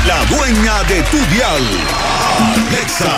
La dueña de tu dial, Alexa.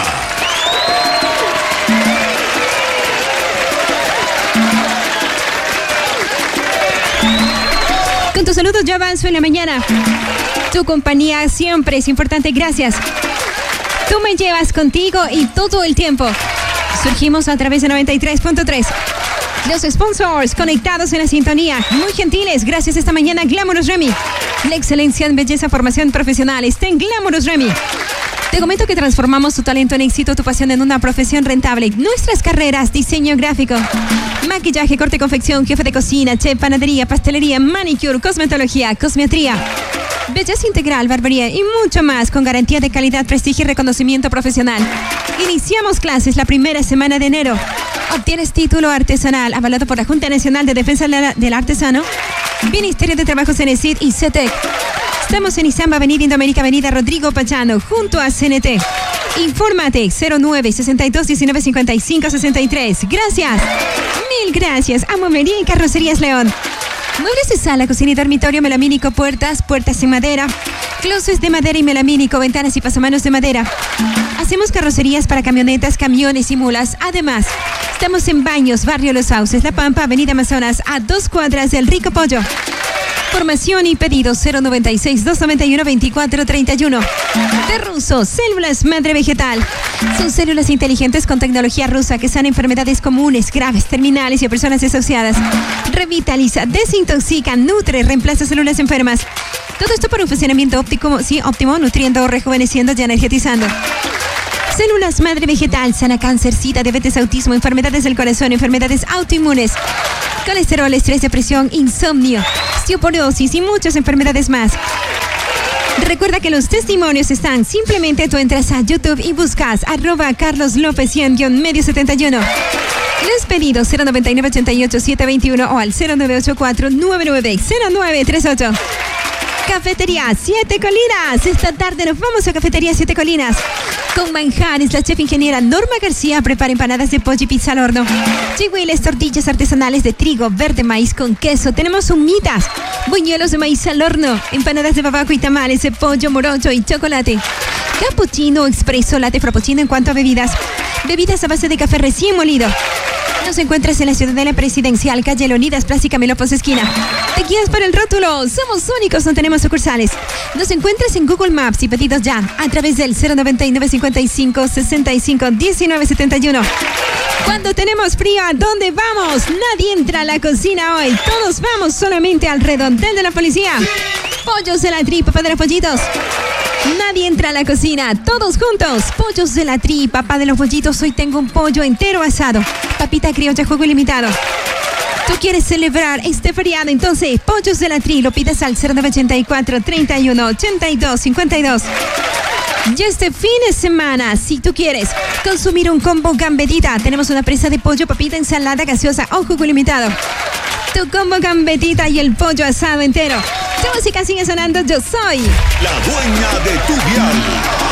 Con tus saludos yo avanzo en la mañana. Tu compañía siempre es importante, gracias. Tú me llevas contigo y todo el tiempo. Surgimos a través de 93.3. Los sponsors conectados en la sintonía, muy gentiles, gracias esta mañana Glamorous Remy. La excelencia en belleza, formación profesional está en Glamorous Remy. Te comento que transformamos tu talento en éxito, tu pasión en una profesión rentable. Nuestras carreras: diseño gráfico, maquillaje, corte y confección, jefe de cocina, chef, panadería, pastelería, manicure, cosmetología, cosmetría, belleza integral, barbería y mucho más, con garantía de calidad, prestigio y reconocimiento profesional. Iniciamos clases la primera semana de enero. Obtienes título artesanal avalado por la Junta Nacional de Defensa del Artesano, Ministerio de Trabajo, CENESID y CETEC. Estamos en Izamba, Avenida Indoamérica, Avenida Rodrigo Pachano, junto a CNT. Infórmate 09 62 19 55 63. Gracias. Mil gracias a Mueblería y Carrocerías León. Muebles de sala, cocina y dormitorio melamínico, puertas en madera, closets de madera y melamínico, ventanas y pasamanos de madera. Hacemos carrocerías para camionetas, camiones y mulas. Además, estamos en Baños, Barrio Los Sauces, La Pampa, Avenida Amazonas, a 2 cuadras del Rico Pollo. Información y pedidos 096-291-2431. De Russo, células madre vegetal. Son células inteligentes con tecnología rusa que sanan enfermedades comunes, graves, terminales y a personas desahuciadas. Revitaliza, desintoxica, nutre, reemplaza células enfermas. Todo esto para un funcionamiento óptimo, nutriendo, rejuveneciendo y energetizando. Células madre vegetal, sana cáncer, sida, diabetes, autismo, enfermedades del corazón, enfermedades autoinmunes, colesterol, estrés, depresión, insomnio, osteoporosis y muchas enfermedades más. Recuerda que los testimonios están, simplemente tú entras a YouTube y buscas @carloslopez-medio 71. Los pedidos 099-88-721 o al 0984-990938. Cafetería Siete Colinas. Esta tarde nos vamos a Cafetería Siete Colinas. Con manjares, la chef ingeniera Norma García prepara empanadas de pollo y pizza al horno. Chihuiles, tortillas artesanales de trigo, verde, maíz con queso. Tenemos humitas, buñuelos de maíz al horno, empanadas de babaco y tamales de pollo, morocho y chocolate. Cappuccino, expreso, latte, frappuccino en cuanto a bebidas. Bebidas a base de café recién molido. Nos encuentras en la Ciudadela Presidencial, calle Leonidas, Plaza Camelopos, esquina. Te guías por el rótulo. Somos únicos, no tenemos sucursales. Nos encuentras en Google Maps y pedidos ya a través del 099 55 65 19 71. Cuando tenemos frío, ¿a dónde vamos? Nadie entra a la cocina hoy. Todos vamos solamente al redondel de la policía. Pollos de la tripa, papá de los pollitos. Nadie entra a la cocina, todos juntos. Pollos de la tri, papá de los pollitos. Hoy tengo un pollo entero asado, papita criolla, jugo ilimitado. ¿Tú quieres celebrar este feriado? Entonces, Pollos de la Tri, lo pides al 0984 31 82 52. Y este fin de semana, si tú quieres consumir un combo gambetita, tenemos una presa de pollo, papita, ensalada gaseosa o jugo ilimitado. Tu combo gambetita y el pollo asado entero. Tu música sigue sonando, yo soy la dueña de tu dial.